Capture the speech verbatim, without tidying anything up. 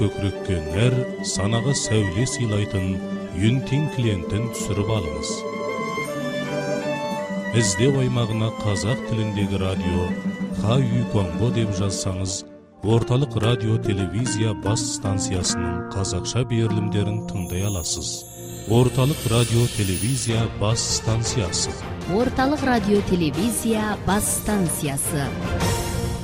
көкірекке нәр, санаға сәуле сыйлайтын Юнтин клиентін түсіріп алыңыз. Іздеу аймағына қазақ тіліндегі радио Ха-Үй Конго деп жазсаңыз, орталық радио телевизия бас станциясының қазақша берілімдерін тыңдай аласыз. Орталық радио телевизия бас станциясы. Орталық радио телевизия бас станциясы.